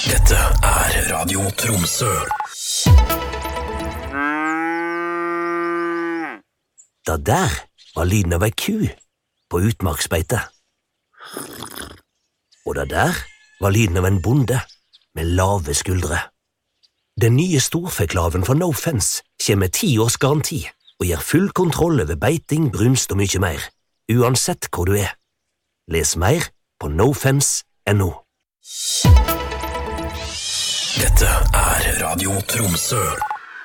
Dette Radio Tromsø. Da der var lyden av ei ku på utmarksbeite. Og da der var lyden av en bonde med lave skuldre. Den nye storfeklaven fra No Fence kommer med 10 års garanti og gir full kontroll over beiting, brunst og mye mer, uansett hvor du er. Les mer på nofence.no. Dette Radio Tromsø.